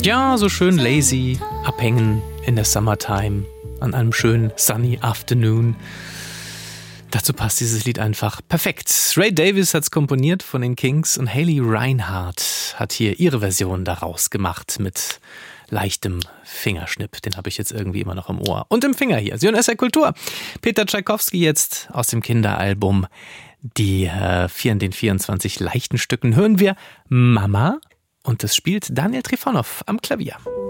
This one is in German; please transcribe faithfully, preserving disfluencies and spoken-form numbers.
Ja, so schön lazy, abhängen in der Summertime, an einem schönen sunny afternoon. Dazu passt dieses Lied einfach perfekt. Ray Davies hat's komponiert von den Kings und Haley Reinhardt hat hier ihre Version daraus gemacht mit leichtem Fingerschnipp. Den habe ich jetzt irgendwie immer noch im Ohr. Und im Finger hier. Sie und S R Kultur. Peter Tschaikowski jetzt aus dem Kinderalbum. Die äh, vier in den vierundzwanzig leichten Stücken hören wir Mama. Und das spielt Daniel Trifonov am Klavier.